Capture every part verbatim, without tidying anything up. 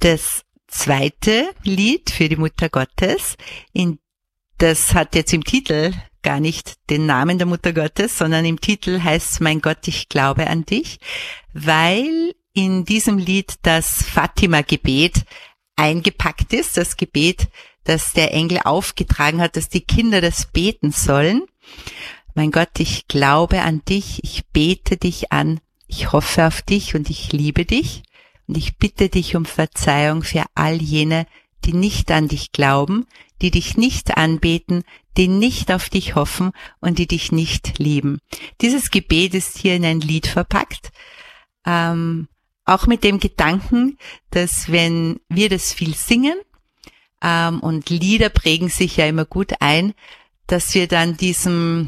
das zweite Lied für die Mutter Gottes, in, das hat jetzt im Titel gar nicht den Namen der Mutter Gottes, sondern im Titel heißt es Mein Gott, ich glaube an dich, weil in diesem Lied das Fatima-Gebet eingepackt ist, das Gebet, das der Engel aufgetragen hat, dass die Kinder das beten sollen. Mein Gott, ich glaube an dich, ich bete dich an, ich hoffe auf dich und ich liebe dich und ich bitte dich um Verzeihung für all jene, die nicht an dich glauben, die dich nicht anbeten, die nicht auf dich hoffen und die dich nicht lieben. Dieses Gebet ist hier in ein Lied verpackt, ähm, auch mit dem Gedanken, dass wenn wir das viel singen, ähm, und Lieder prägen sich ja immer gut ein, dass wir dann diesem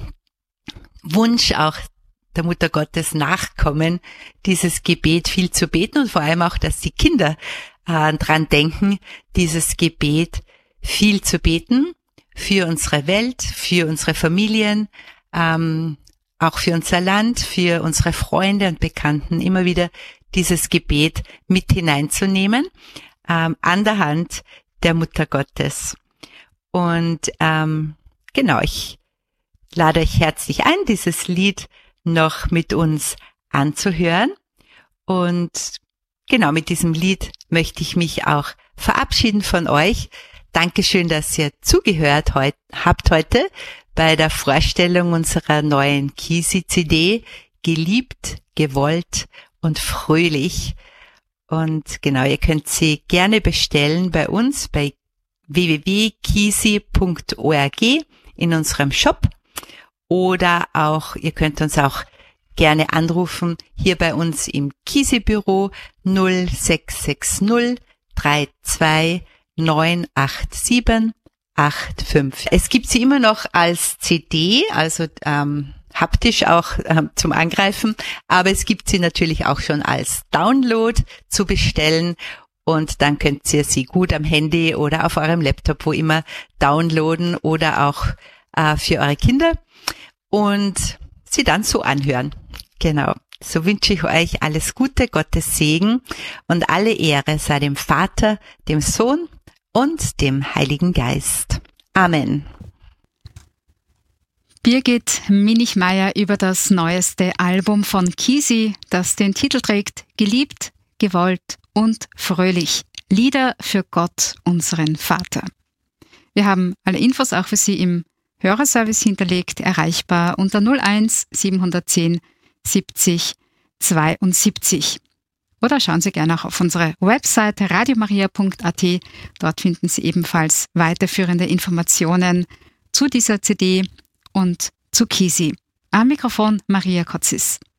Wunsch auch der Mutter Gottes nachkommen, dieses Gebet viel zu beten und vor allem auch, dass die Kinder äh, dran denken, dieses Gebet viel zu beten für unsere Welt, für unsere Familien, ähm, auch für unser Land, für unsere Freunde und Bekannten, immer wieder dieses Gebet mit hineinzunehmen, ähm, an der Hand der Mutter Gottes. Und ähm, genau, ich lade euch herzlich ein, dieses Lied noch mit uns anzuhören. Und genau, mit diesem Lied möchte ich mich auch verabschieden von euch. Dankeschön, dass ihr zugehört heut, habt heute bei der Vorstellung unserer neuen Kisi-C D, Geliebt, gewollt und fröhlich. Und genau, ihr könnt sie gerne bestellen bei uns bei w w w punkt kisi punkt org in unserem Shop. Oder auch, ihr könnt uns auch gerne anrufen, hier bei uns im Kisi-Büro null sechs sechs null drei zwei neun acht sieben acht fünf. Es gibt sie immer noch als C D, also ähm, haptisch auch ähm, zum Angreifen, aber es gibt sie natürlich auch schon als Download zu bestellen und dann könnt ihr sie gut am Handy oder auf eurem Laptop, wo immer, downloaden oder auch äh, für eure Kinder und sie dann so anhören. Genau. So wünsche ich euch alles Gute, Gottes Segen und alle Ehre sei dem Vater, dem Sohn und dem Heiligen Geist. Amen. Birgit Minichmeier über das neueste Album von Kisi, das den Titel trägt Geliebt, gewollt und fröhlich. Lieder für Gott, unseren Vater. Wir haben alle Infos auch für Sie im Hörerservice hinterlegt, erreichbar unter null eins siebenhundertzehn siebzig zweiundsiebzig. Oder schauen Sie gerne auch auf unsere Webseite radiomaria punkt a t. Dort finden Sie ebenfalls weiterführende Informationen zu dieser C D und zu Kisi. Am Mikrofon Maria Kotzis.